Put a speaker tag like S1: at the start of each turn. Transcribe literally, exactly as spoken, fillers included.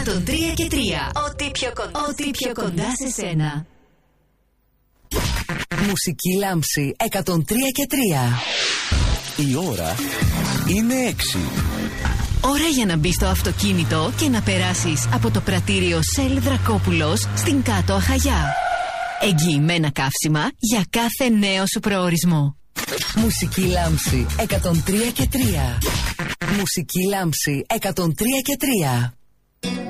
S1: εκατόν τρία και τρία. Ό,τι πιο κοντά, ό,τι πιο κοντά σε σένα.
S2: Μουσική λάμψη εκατόν τρία και τρία.
S3: Η ώρα είναι έξι.
S1: Ώρα για να μπεις στο αυτοκίνητο και να περάσεις από το πρατήριο Shell Δρακόπουλος στην Κάτω Αχαγιά. Εγγυημένα καύσιμα για κάθε νέο σου προορισμό.
S2: Μουσική λάμψη εκατόν τρία και τρία. Μουσική λάμψη εκατόν τρία και τρία.